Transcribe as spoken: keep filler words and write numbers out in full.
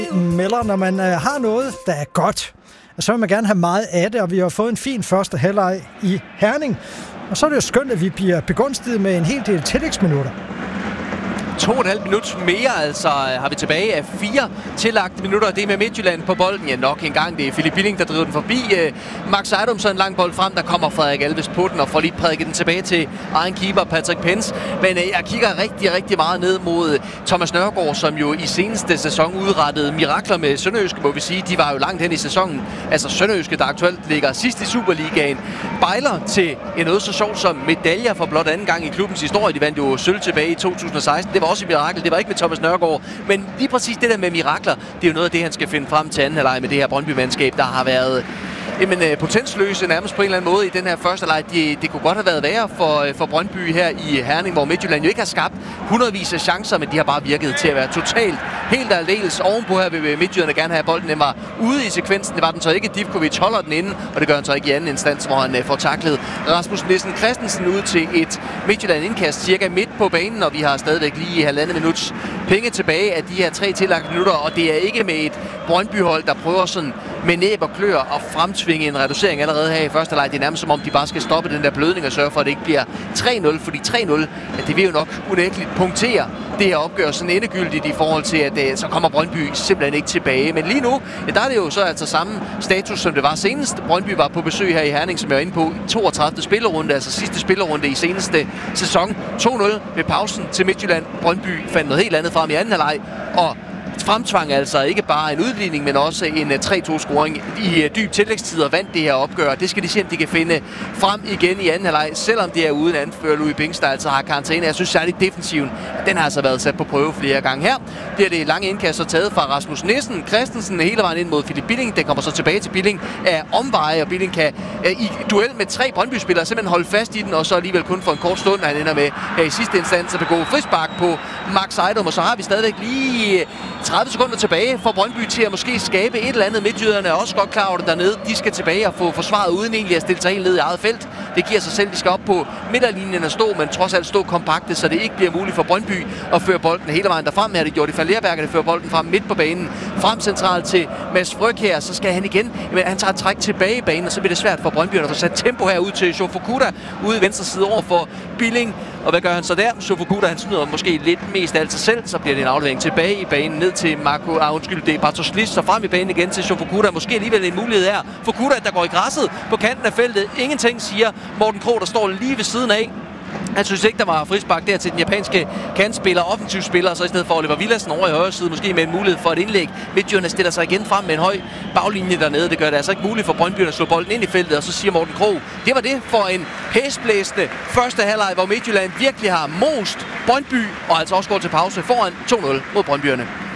Melder, når man øh, har noget, der er godt, så vil man gerne have meget af det, og vi har fået en fin første halvleg i Herning. Og så er det jo skønt, at vi bliver begunstiget med en hel del tillægsminutter. To og et halvt minut mere, altså har vi tilbage af fire tillagte minutter. Det er med Midtjylland på bolden. Ja, nok en gang. Det er Philip Billing, der driver den forbi. Max Ejdom, så en lang bold frem. Der kommer Frederik Alves på den og får lige prædiket den tilbage til egen keeper, Patrick Pence. Men jeg kigger rigtig, rigtig meget ned mod Thomas Nørgaard, som jo i seneste sæson udrettede mirakler med Sønderjyske, må vi sige. De var jo langt hen i sæsonen. Altså Sønderjyske, der aktuelt ligger sidst i Superligaen, bejler til en noget så sjovt som medaljer for blot anden gang i klubbens historie. De vandt jo sølv tilbage i to tusind og seksten. Det var også et mirakel. Det var ikke med Thomas Nørgaard. Men lige præcis det der med mirakler, det er jo noget af det, han skal finde frem til anden halvleg med det her Brøndby-mandskab, der har været jamen, potensløse nærmest på en eller anden måde i den her første leg. Det, det kunne godt have været værre for, for Brøndby her i Herning, hvor Midtjylland jo ikke har skabt hundredvis af chancer, men de har bare virket til at være totalt helt aldeles ovenpå her vil Midtjylland gerne have bolden. Den var ude i sekvensen. Det var den så ikke. Divkovic holder den inde, og det gør han så ikke i anden instans, hvor han får taklet Rasmus Nielsen Christensen ud til et Midtjylland indkast cirka midt på banen, og vi har stadigvæk lige halvandet minuts penge tilbage af de her tre tillagte minutter, og det er ikke med et Brøndby-hold, der prøver sådan med næb og klør og fremtvinge en reducering allerede her i første leg. Det er nærmest som om, de bare skal stoppe den der blødning og sørge for, at det ikke bliver tre nul, fordi tre nul, ja, det vil jo nok unægteligt punktere det her opgør sådan endegyldigt i forhold til, at uh, så kommer Brøndby simpelthen ikke tilbage. Men lige nu, ja, der er det jo så altså samme status, som det var senest. Brøndby var på besøg her i Herning, som jeg var inde på, toogtredivte spillerunde, altså sidste spillerunde i seneste sæson. to nul ved pausen til Midtjylland. Brøndby fandt noget helt andet frem i anden halvleg, og fremtvang altså ikke bare en udligning, men også en tre to scoring i dyb tillægstid og vandt det her opgør. Det skal de se, om de kan finde frem igen i anden halvleg, selvom det er uden anfører Louis Bings, der altså har karantæne. Jeg synes særligt defensiven, den har altså været sat på prøve flere gange her. Det er det lange indkast så taget fra Rasmus Nielsen Christensen hele vejen ind mod Philip Billing. Den kommer så tilbage til Billing af omveje, og Billing kan uh, i duel med tre Brøndby-spillere simpelthen holde fast i den, og så alligevel kun for en kort stund, han ender med uh, i sidste instans at begå frispark på Max Ejdom, og så har vi stadigvæk lige tredive sekunder tilbage for Brøndby til at måske skabe et eller andet. Midtjyderne er også godt klar over det dernede. De skal tilbage og få forsvaret uden egentlig at stille sig helt ned i eget felt. Det giver sig selv, de skal op på midterlinjen og stå, men trods alt stå kompakte, så det ikke bliver muligt for Brøndby at føre bolden hele vejen derfrem. Her det gjort i Fallerberg, der fører bolden frem midt på banen. Frem centralt til Mads Fryg her, så skal han igen. Men han tager et træk tilbage i banen, og så bliver det svært for Brøndby at få sat tempo her ud til Shofukuda ude i venstre side over for Billing. Og hvad gør han så der? Shofukuda, han snyder måske lidt mest af alt sig selv, så bliver det en aflevering tilbage i banen ned til Marco, ah, undskyld, det er Bartoszlis, så frem i banen igen til Shofukuda. Måske alligevel en mulighed her. Fukuda, der går i græsset på kanten af feltet. Ingenting, siger Morten Krog, der står lige ved siden af. Han synes ikke, der var frispark der til den japanske kantspiller, offensiv spiller, så i stedet for Oliver Villadsen over i højre side, måske med en mulighed for et indlæg. Midtjylland stiller sig igen frem med en høj baglinje dernede. Det gør det altså ikke muligt for Brøndby at slå bolden ind i feltet, og så siger Morten Krog, det var det for en hæsblæsende første halvleg, hvor Midtjylland virkelig har most Brøndby, og altså også går til pause foran to nul mod Brøndbyerne.